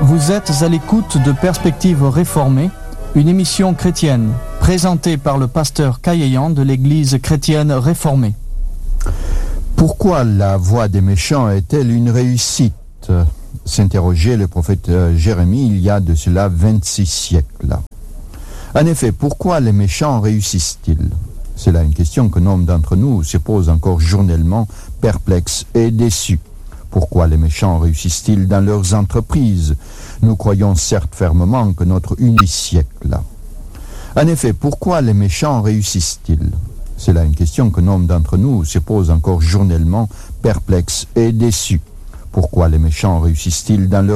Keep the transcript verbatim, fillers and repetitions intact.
Vous êtes à l'écoute de Perspectives réformées, une émission chrétienne présentée par le pasteur Kayeyan de l'Église chrétienne réformée. Pourquoi la voie des méchants est-elle une réussite ? S'interrogeait le prophète Jérémie il y a de cela vingt-six siècles. En effet, pourquoi les méchants réussissent-ils ? C'est là une question que nombre d'entre nous se posent encore journellement, perplexes et déçus. Pourquoi les méchants réussissent-ils dans leurs entreprises ? Nous croyons certes fermement que notre unique siècle. En effet, pourquoi les méchants réussissent-ils ? C'est là une question que nombre d'entre nous se posent encore journellement, perplexes et déçus. Pourquoi les méchants réussissent-ils dans leurs